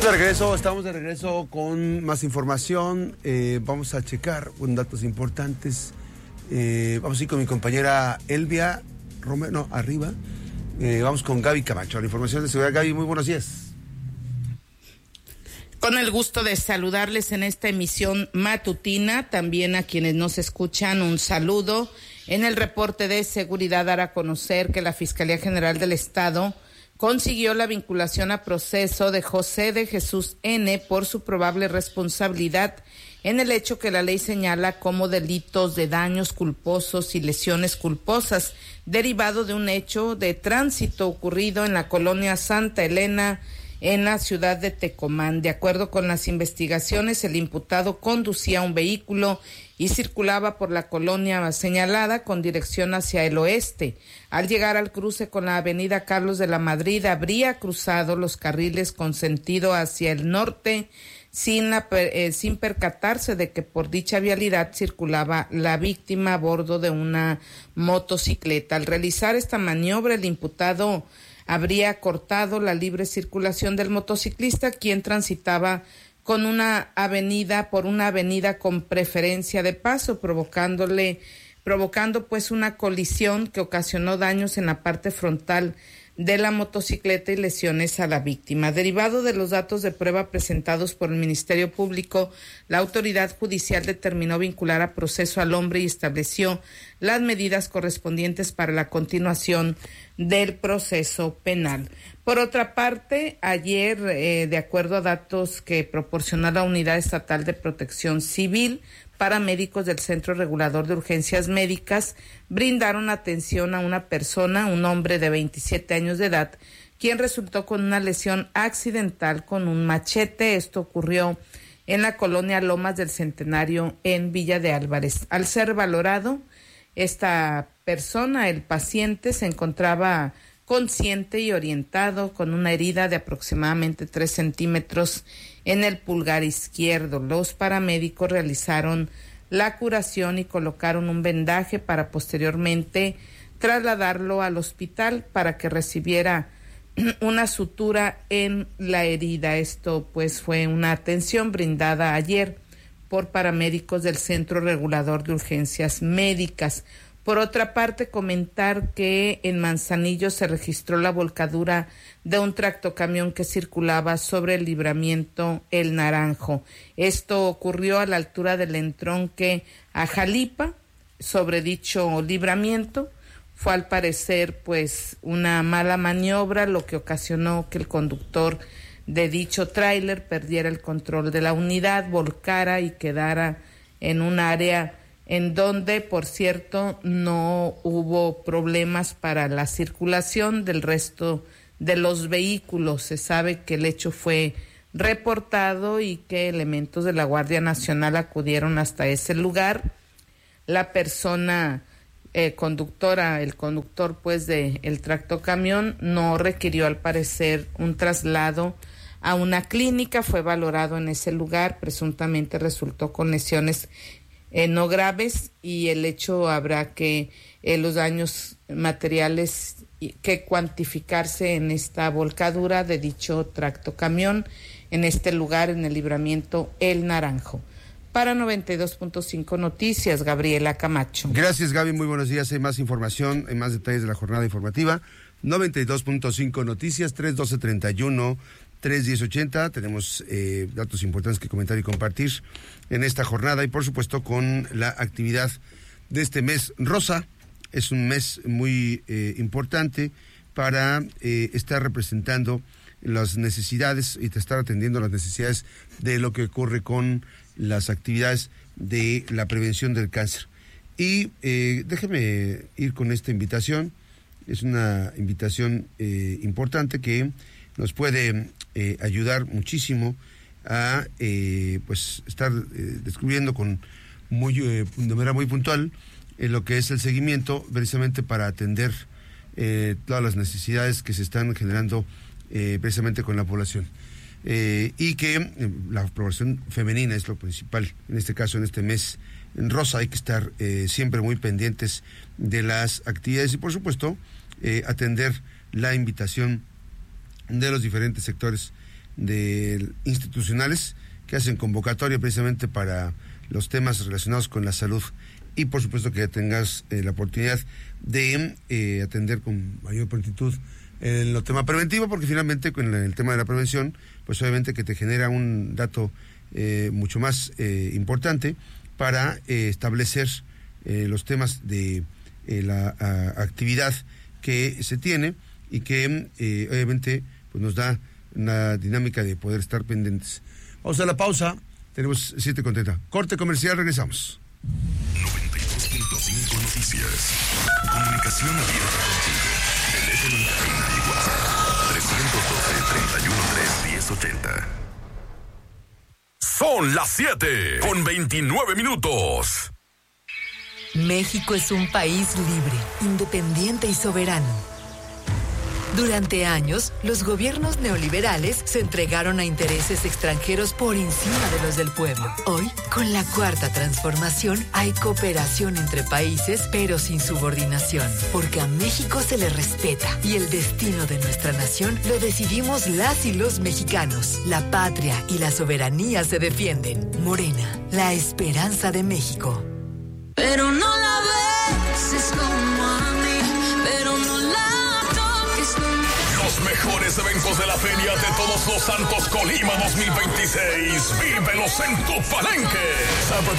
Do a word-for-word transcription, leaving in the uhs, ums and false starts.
de regreso, estamos de regreso con más información. Eh, vamos a checar con datos importantes. Eh, vamos a ir con mi compañera Elvia Romero, no, arriba. Eh, vamos con Gaby Camacho. La información de seguridad. Gaby, muy buenos días. Con el gusto de saludarles en esta emisión matutina, también a quienes nos escuchan, un saludo. En el reporte de seguridad, dar a conocer que la Fiscalía General del Estado consiguió la vinculación a proceso de José de Jesús N. por su probable responsabilidad en el hecho que la ley señala como delitos de daños culposos y lesiones culposas, derivado de un hecho de tránsito ocurrido en la colonia Santa Elena, en la ciudad de Tecomán. De acuerdo con las investigaciones, el imputado conducía un vehículo y circulaba por la colonia señalada con dirección hacia el oeste. Al llegar al cruce con la avenida Carlos de la Madrid, habría cruzado los carriles con sentido hacia el norte sin, la, eh, sin percatarse de que por dicha vialidad circulaba la víctima a bordo de una motocicleta. Al realizar esta maniobra, el imputado habría cortado la libre circulación del motociclista, quien transitaba con una avenida, por una avenida con preferencia de paso, provocándole, provocando pues una colisión que ocasionó daños en la parte frontal de la motocicleta y lesiones a la víctima. Derivado de los datos de prueba presentados por el Ministerio Público, la autoridad judicial determinó vincular a proceso al hombre y estableció las medidas correspondientes para la continuación del proceso penal. Por otra parte, ayer, eh, de acuerdo a datos que proporcionó la Unidad Estatal de Protección Civil, paramédicos del Centro Regulador de Urgencias Médicas brindaron atención a una persona, un hombre de veintisiete años de edad, quien resultó con una lesión accidental con un machete. Esto ocurrió en la colonia Lomas del Centenario, en Villa de Álvarez. Al ser valorado, esta persona, el paciente, se encontraba consciente y orientado, con una herida de aproximadamente tres centímetros en el pulgar izquierdo. Los paramédicos realizaron la curación y colocaron un vendaje para posteriormente trasladarlo al hospital para que recibiera una sutura en la herida. Esto pues fue una atención brindada ayer por paramédicos del Centro Regulador de Urgencias Médicas. Por otra parte, comentar que en Manzanillo se registró la volcadura de un tractocamión que circulaba sobre el libramiento El Naranjo. Esto ocurrió a la altura del entronque a Jalipa. Sobre dicho libramiento fue al parecer pues una mala maniobra, lo que ocasionó que el conductor de dicho tráiler perdiera el control de la unidad, volcara y quedara en un área en donde, por cierto, no hubo problemas para la circulación del resto de los vehículos. Se sabe que el hecho fue reportado y que elementos de la Guardia Nacional acudieron hasta ese lugar. La persona eh, conductora, el conductor pues de el tractocamión, no requirió al parecer un traslado a una clínica, fue valorado en ese lugar, presuntamente resultó con lesiones Eh, no graves, y el hecho habrá que eh, los daños materiales que cuantificarse en esta volcadura de dicho tractocamión en este lugar, en el libramiento El Naranjo. Para noventa y dos punto cinco Noticias, Gabriela Camacho. Gracias, Gaby, muy buenos días. Hay más información, hay más detalles de la jornada informativa. noventa y dos punto cinco Noticias, tres doce treinta y uno, tres diez ochenta. Tenemos eh, datos importantes que comentar y compartir en esta jornada, y por supuesto con la actividad de este mes rosa. Es un mes muy eh, importante para eh, estar representando las necesidades y estar atendiendo las necesidades de lo que ocurre con las actividades de la prevención del cáncer. Y eh, déjeme ir con esta invitación. Es una invitación eh, importante que nos puede eh, ayudar muchísimo a eh, pues estar eh, descubriendo con muy eh, de manera muy puntual eh, lo que es el seguimiento, precisamente para atender eh, todas las necesidades que se están generando eh, precisamente con la población. Eh, y que eh, la población femenina es lo principal, en este caso, en este mes en rosa. Hay que estar eh, siempre muy pendientes de las actividades y, por supuesto, eh, atender la invitación de los diferentes sectores de institucionales que hacen convocatoria precisamente para los temas relacionados con la salud y por supuesto que tengas eh, la oportunidad de eh, atender con mayor prontitud en lo tema preventivo, porque finalmente con el tema de la prevención, pues obviamente que te genera un dato eh, mucho más eh, importante para eh, establecer eh, los temas de eh, la a, actividad que se tiene y que eh, obviamente pues nos da una dinámica de poder estar pendientes. Vamos a la pausa, tenemos siete con treinta. Corte comercial, regresamos. noventa y dos punto cinco Noticias. Comunicación abierta contigo. Teléfono en cabina y WhatsApp. trescientos doce, treinta y uno, tres, diez, ochenta. Son las siete con veintinueve minutos. México es un país libre, independiente y soberano. Durante años, los gobiernos neoliberales se entregaron a intereses extranjeros por encima de los del pueblo. Hoy, con la cuarta transformación, hay cooperación entre países, pero sin subordinación, porque a México se le respeta y el destino de nuestra nación lo decidimos las y los mexicanos. La patria y la soberanía se defienden. Morena, la esperanza de México. Pero no la ves, es como a mí, pero no la toques nunca. Los mejores eventos de la Feria de Todos los Santos Colima dos mil veintiséis. Vívelos en tu palenque. Sábado